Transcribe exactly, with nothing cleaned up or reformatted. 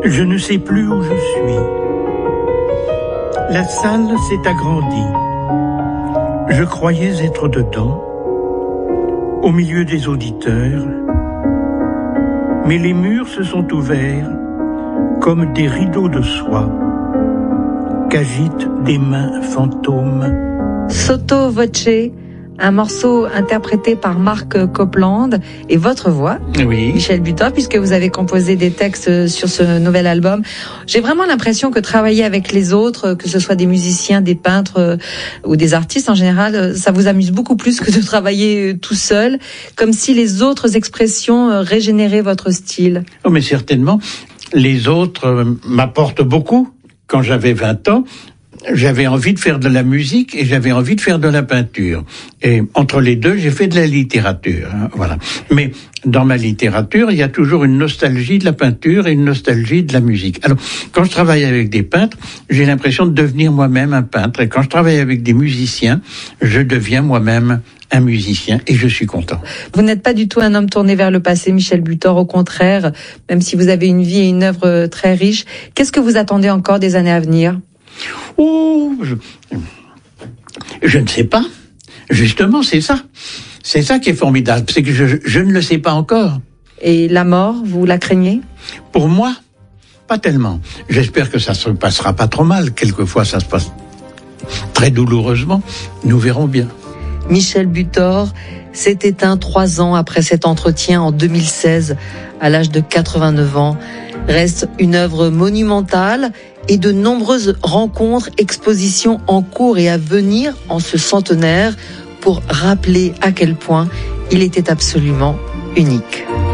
Je ne sais plus où je suis. La salle s'est agrandie. Je croyais être dedans, au milieu des auditeurs, mais les murs se sont ouverts comme des rideaux de soie qu'agitent des mains fantômes. Sotto voce, un morceau interprété par Marc Copland et votre voix, oui. Michel Butor, puisque vous avez composé des textes sur ce nouvel album. J'ai vraiment l'impression que travailler avec les autres, que ce soit des musiciens, des peintres ou des artistes en général, ça vous amuse beaucoup plus que de travailler tout seul, comme si les autres expressions régénéraient votre style. Oh, mais certainement, les autres m'apportent beaucoup. Quand j'avais vingt ans, j'avais envie de faire de la musique et j'avais envie de faire de la peinture. Et entre les deux, j'ai fait de la littérature. Hein, voilà. Mais dans ma littérature, il y a toujours une nostalgie de la peinture et une nostalgie de la musique. Alors, quand je travaille avec des peintres, j'ai l'impression de devenir moi-même un peintre. Et quand je travaille avec des musiciens, je deviens moi-même un musicien et je suis content. Vous n'êtes pas du tout un homme tourné vers le passé, Michel Butor, au contraire, même si vous avez une vie et une œuvre très riches. Qu'est-ce que vous attendez encore des années à venir ? Oh, je, je ne sais pas. Justement, c'est ça. C'est ça qui est formidable. C'est que je, je ne le sais pas encore. Et la mort, vous la craignez ? Pour moi, pas tellement. J'espère que ça se passera pas trop mal. Quelquefois, ça se passe très douloureusement. Nous verrons bien. Michel Butor s'est éteint trois ans après cet entretien en deux mille seize, à l'âge de quatre-vingt-neuf ans. Reste une œuvre monumentale et de nombreuses rencontres, expositions en cours et à venir en ce centenaire pour rappeler à quel point il était absolument unique.